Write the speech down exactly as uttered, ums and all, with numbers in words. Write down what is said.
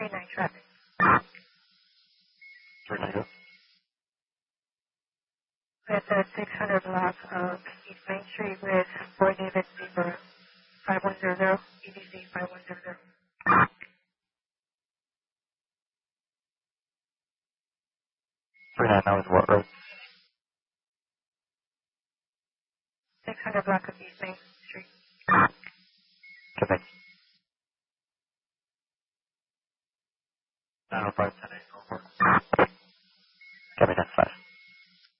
three nine traffic. three nine. With the six hundred block of East Main Street with Boy David Zebra five one zero zero, E D Z five one zero zero. three nine now is what road? six hundred block of East Main.